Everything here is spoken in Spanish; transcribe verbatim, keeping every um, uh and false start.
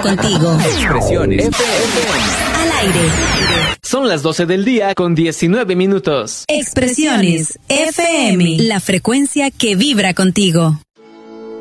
contigo. Expresiones F M. Al aire. Son las doce del día con diecinueve minutos. Expresiones F M. La frecuencia que vibra contigo.